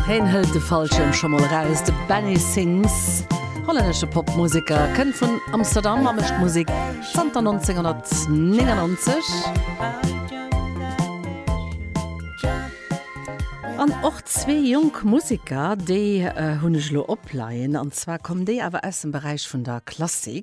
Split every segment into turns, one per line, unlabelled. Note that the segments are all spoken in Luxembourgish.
Hält de Fallschirm schon mal raus, de Benny Sings. Holländische Popmusiker kennt von Amsterdam am Musik seit 1999. An auch zwei junge Musiker, die Hunneschlo opleihen. Und zwar kommen die aber aus dem Bereich von der Klassik.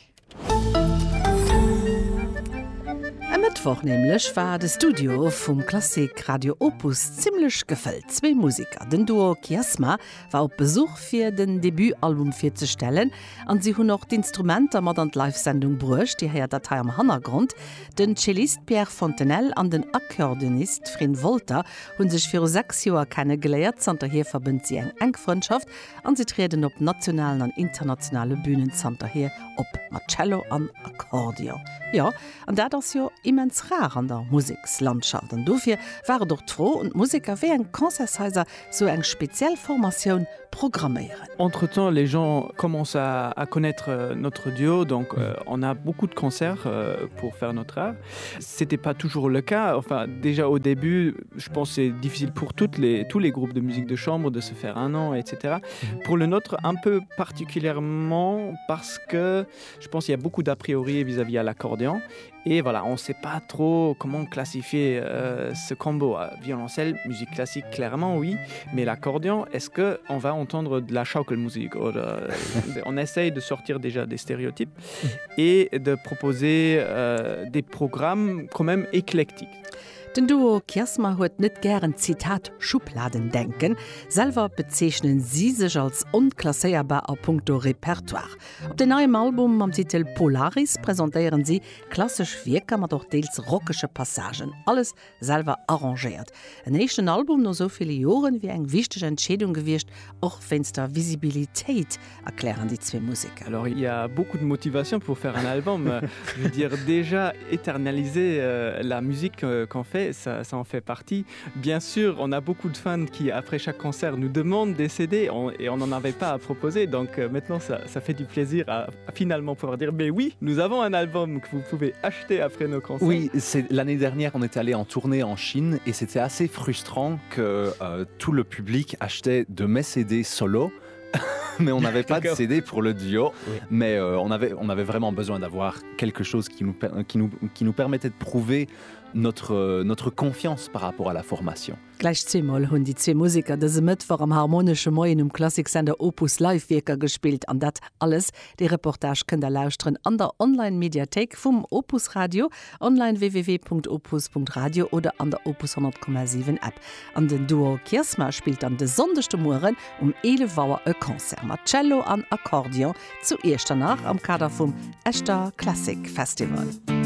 Am Mittwoch nämlich war das Studio vom Klassik Radio Opus ziemlich gefüllt. Zwei Musiker, den Duo Kiasma, war auf Besuch für den Debütalbum vorzustellen. Und sie haben auch die Instrumente mit an die Live-Sendung gebracht, die hier Datei am Hintergrund. Den Cellist Pierre Fontenelle und den Akkordeonist Frin Volta haben sich für 6 Jahre kennengelernt. Und hier verbindet sie eine enge Freundschaft. Und sie treten auf nationalen und internationalen Bühnen hier auf Cello und Akkordeon. Ja, und das ist ja immens rar an der Musikslandschaft. Und dafür waren doch froh und Musiker wie ein Konzerthäuser so eine spezielle Formation programmieren.
Entre-temps, les gens commencent à connaître notre duo, donc on a beaucoup de concerts pour faire notre art. C'était pas toujours le cas. Enfin, déjà au début, je pense que c'est difficile pour tous les groupes de musique de chambre de se faire un an, etc. Pour le nôtre, un peu particulièrement parce que je pense qu'il y a beaucoup d'a priori vis-à-vis à l'accordéon. Et voilà, on ne sait pas trop comment classifier ce combo. Violoncelle, musique classique, clairement, oui. Mais l'accordéon, est-ce qu'on va entendre de la Schaukelmusik? On essaye de sortir déjà des stéréotypes et de proposer des programmes quand même éclectiques.
Den Duo Kiasma huet net gern Zitat Schubladen denken, selber bezeichnen sie sich als unklasseierbar a puncto Repertoire. Auf dem neuen Album am Titel Polaris präsentieren sie klassisch Werke, aber doch teils rockische Passagen. Alles selber arrangiert. Ein nächsten Album nur so viele Jahren wie eine wichtige Entscheidung gewesen, auch wenn es der Visibilität erklären die zwei Musiker.
Alors il y a beaucoup de motivation pour faire un album. Je veux dire déjà éternaliser la musique qu'on fait. Ça en fait partie. Bien sûr, on a beaucoup de fans qui, après chaque concert, nous demandent des CD et on n'en avait pas à proposer. Donc maintenant, ça fait du plaisir à finalement pouvoir dire mais oui, nous avons un album que vous pouvez acheter après nos concerts.
Oui, l'année dernière, on est allé en tournée en Chine et c'était assez frustrant que tout le public achetait de mes CD solo. Mais on n'avait pas de CD pour le duo, oui. Mais on avait vraiment besoin d'avoir quelque chose qui nous permettait de prouver notre confiance par rapport à la formation.
Gleich zweimal haben die zwei Musiker diese Mittwoch am Harmonischen Morgen im Klassiksender Opus Live-Werker gespielt. Und das alles, die Reportage könnt ihr lauschen an der Online-Mediathek vom Opus Radio, online www.opus.radio oder an der Opus 100,7 App. An den Duo Kiasma spielt an den sondersten Morgen 11 Uhr ein Konzert mit Cello und Akkordeon zuerst danach am Kader vom Echter Klassik Festival.